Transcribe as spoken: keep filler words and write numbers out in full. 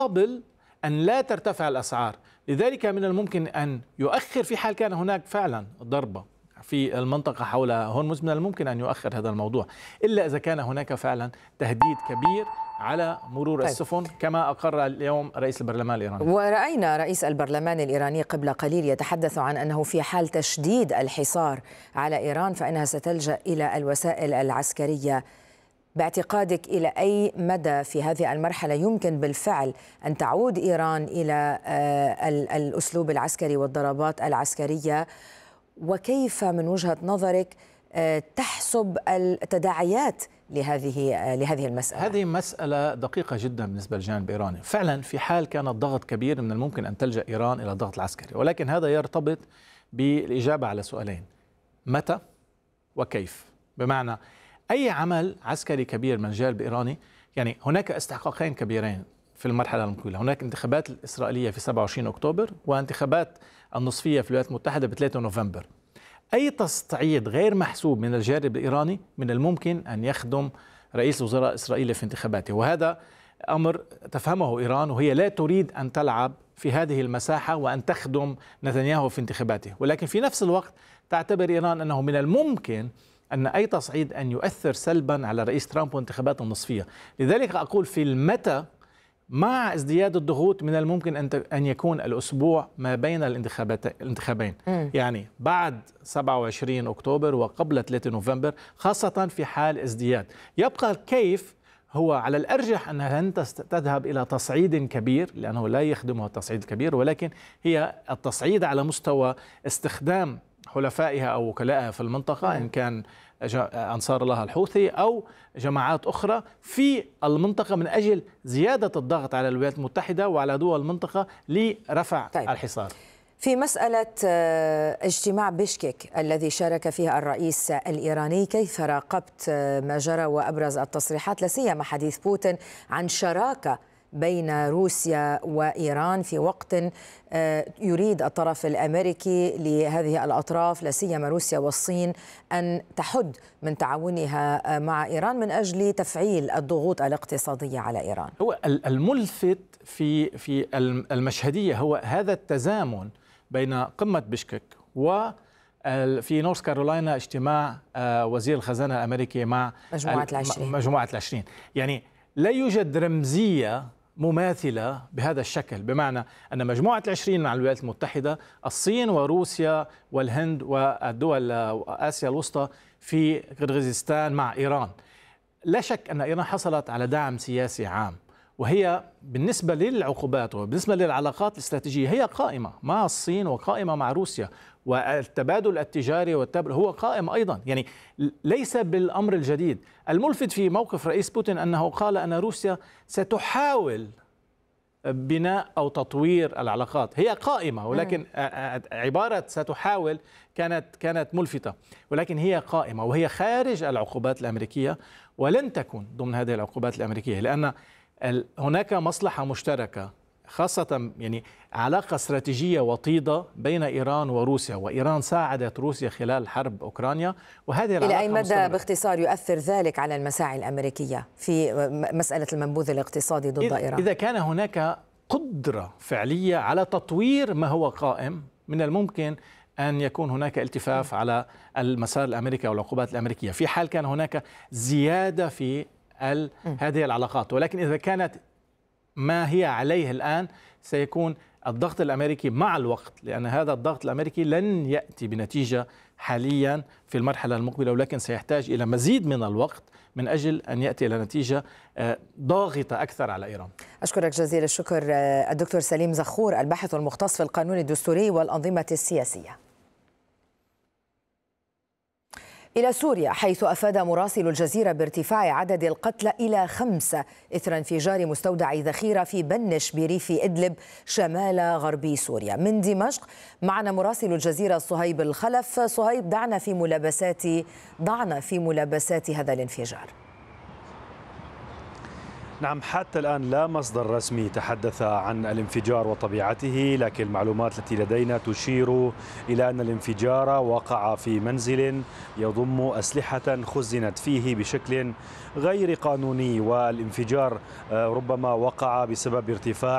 مقابل أن لا ترتفع الأسعار. لذلك من الممكن أن يؤخر في حال كان هناك فعلا ضربة في المنطقة حول هرمز، من الممكن أن يؤخر هذا الموضوع إلا إذا كان هناك فعلا تهديد كبير على مرور طيب. السفن كما أقر اليوم رئيس البرلمان الإيراني. ورأينا رئيس البرلمان الإيراني قبل قليل يتحدث عن أنه في حال تشديد الحصار على إيران فإنها ستلجأ إلى الوسائل العسكرية. باعتقادك إلى أي مدى في هذه المرحلة يمكن بالفعل أن تعود إيران إلى الأسلوب العسكري والضربات العسكرية، وكيف من وجهة نظرك تحسب التداعيات لهذه لهذه المسألة؟ هذه مسألة دقيقة جدا بالنسبة للجانب الإيراني. فعلا في حال كان الضغط كبير من الممكن أن تلجأ إيران إلى الضغط العسكري، ولكن هذا يرتبط بالإجابة على سؤالين: متى وكيف. بمعنى أي عمل عسكري كبير من الجانب الإيراني، يعني هناك استحقاقين كبيرين في المرحلة المقبلة. هناك انتخابات الإسرائيلية في سبعة وعشرين أكتوبر وانتخابات النصفية في الولايات المتحدة ب ثلاثة نوفمبر. أي تصعيد غير محسوب من الجانب الإيراني من الممكن أن يخدم رئيس وزراء إسرائيل في انتخاباته، وهذا أمر تفهمه إيران، وهي لا تريد أن تلعب في هذه المساحة وأن تخدم نتنياهو في انتخاباته. ولكن في نفس الوقت تعتبر إيران أنه من الممكن أن أي تصعيد أن يؤثر سلبا على رئيس ترامب والانتخابات النصفية. لذلك أقول في المتى مع ازدياد الضغوط من الممكن أن أن يكون الأسبوع ما بين الانتخابين، يعني بعد سبعة وعشرين أكتوبر وقبل ثلاثة نوفمبر، خاصة في حال ازدياد. يبقى كيف هو على الأرجح أنها لن تذهب إلى تصعيد كبير لأنه لا يخدمها التصعيد الكبير، ولكن هي التصعيد على مستوى استخدام حلفائها أو وكلائها في المنطقة، إن كان أنصار الله الحوثي أو جماعات أخرى في المنطقة، من أجل زيادة الضغط على الولايات المتحدة وعلى دول المنطقة لرفع طيب. الحصار. في مسألة اجتماع بشكك الذي شارك فيه الرئيس الإيراني، كيف راقبت ما جرى وأبرز التصريحات، لا سيما حديث بوتين عن شراكة بين روسيا وإيران في وقت يريد الطرف الأمريكي لهذه الأطراف لا سيما روسيا والصين أن تحد من تعاونها مع إيران من أجل تفعيل الضغوط الاقتصادية على إيران؟ هو الملفت في في المشهدية هو هذا التزامن بين قمة بشكك و في نورث كارولاينا اجتماع وزير الخزانة الأمريكي مع مجموعة العشرين مجموعة العشرين يعني لا يوجد رمزية مماثلة بهذا الشكل، بمعنى أن مجموعة العشرين مع الولايات المتحدة، الصين وروسيا والهند والدول آسيا الوسطى في قرغيزستان مع إيران. لا شك أن إيران حصلت على دعم سياسي عام، وهي بالنسبة للعقوبات وبالنسبة للعلاقات الاستراتيجية هي قائمة مع الصين وقائمة مع روسيا، والتبادل التجاري والتبادل هو قائم أيضا، يعني ليس بالأمر الجديد. الملفت في موقف رئيس بوتين أنه قال أن روسيا ستحاول بناء أو تطوير العلاقات، هي قائمة، ولكن عبارة ستحاول كانت كانت ملفتة، ولكن هي قائمة وهي خارج العقوبات الأمريكية ولن تكون ضمن هذه العقوبات الأمريكية، لأن هناك مصلحة مشتركة، خاصة يعني علاقة استراتيجية وطيدة بين إيران وروسيا، وإيران ساعدت روسيا خلال حرب أوكرانيا، وهذه العلاقة إلى أي مدى مستمرة. باختصار يؤثر ذلك على المساعي الأمريكية في مسألة المنبوذ الاقتصادي ضد إيران؟ إذا كان هناك قدرة فعلية على تطوير ما هو قائم، من الممكن أن يكون هناك التفاف على المسار الأمريكي أو العقوبات الأمريكية في حال كان هناك زيادة في هذه العلاقات. ولكن إذا كانت ما هي عليه الآن سيكون الضغط الأمريكي مع الوقت، لأن هذا الضغط الأمريكي لن يأتي بنتيجة حاليا في المرحلة المقبلة، ولكن سيحتاج إلى مزيد من الوقت من أجل أن يأتي إلى نتيجة ضاغطة أكثر على إيران. أشكرك جزيل الشكر الدكتور سليم زخور، الباحث والمختص في القانون الدستوري والأنظمة السياسية. إلى سوريا، حيث أفاد مراسل الجزيرة بارتفاع عدد القتلى إلى خمسة إثر انفجار مستودع ذخيرة في بنش بريف إدلب شمال غربي سوريا. من دمشق معنا مراسل الجزيرة صهيب الخلف. صهيب، دعنا في ملابسات ضعنا في ملابسات هذا الانفجار. نعم، حتى الآن لا مصدر رسمي تحدث عن الانفجار وطبيعته، لكن المعلومات التي لدينا تشير إلى أن الانفجار وقع في منزل يضم أسلحة خزنت فيه بشكل غير قانوني، والانفجار ربما وقع بسبب ارتفاع